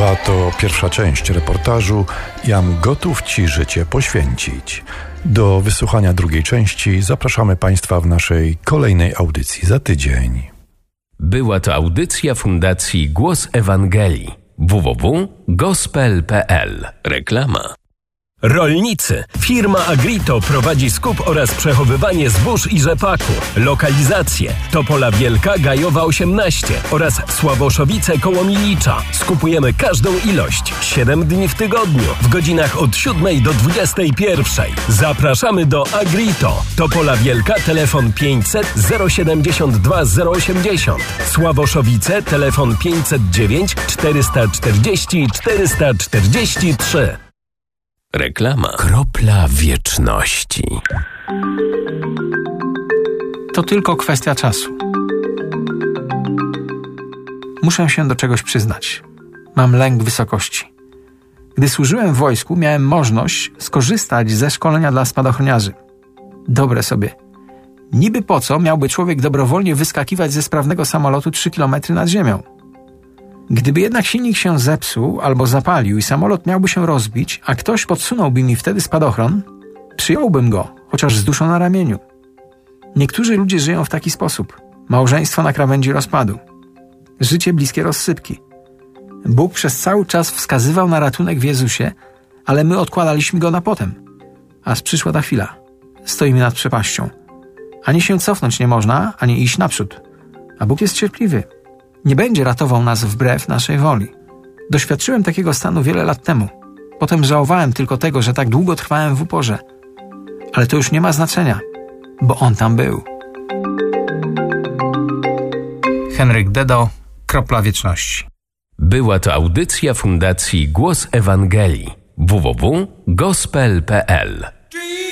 Była to pierwsza część reportażu Jam gotów Ci życie poświęcić. Do wysłuchania drugiej części zapraszamy Państwa w naszej kolejnej audycji za tydzień. Była to audycja Fundacji Głos Ewangelii. www.gospel.pl. Reklama. Rolnicy. Firma Agrito prowadzi skup oraz przechowywanie zbóż i rzepaku. Lokalizacje: Topola Wielka, Gajowa 18 oraz Sławoszowice koło Milicza. Skupujemy każdą ilość. 7 dni w tygodniu, w godzinach od 7 do 21. Zapraszamy do Agrito. Topola Wielka, telefon 500 072 080. Sławoszowice, telefon 509 440 443. Reklama. Kropla wieczności. To tylko kwestia czasu. Muszę się do czegoś przyznać. Mam lęk wysokości. Gdy służyłem w wojsku, miałem możliwość skorzystać ze szkolenia dla spadochroniarzy. Dobre sobie. Niby po co miałby człowiek dobrowolnie wyskakiwać ze sprawnego samolotu 3 km nad ziemią? Gdyby jednak silnik się zepsuł albo zapalił i samolot miałby się rozbić, a ktoś podsunąłby mi wtedy spadochron, przyjąłbym go, chociaż z duszą na ramieniu. Niektórzy ludzie żyją w taki sposób. Małżeństwo na krawędzi rozpadu. Życie bliskie rozsypki. Bóg przez cały czas wskazywał na ratunek w Jezusie, ale my odkładaliśmy go na potem. Aż przyszła ta chwila. Stoimy nad przepaścią. Ani się cofnąć nie można, ani iść naprzód. A Bóg jest cierpliwy. Nie będzie ratował nas wbrew naszej woli. Doświadczyłem takiego stanu wiele lat temu. Potem żałowałem tylko tego, że tak długo trwałem w uporze. Ale to już nie ma znaczenia, bo On tam był. Henryk Dedo, Kropla wieczności. Była to audycja Fundacji Głos Ewangelii. www.gospel.pl.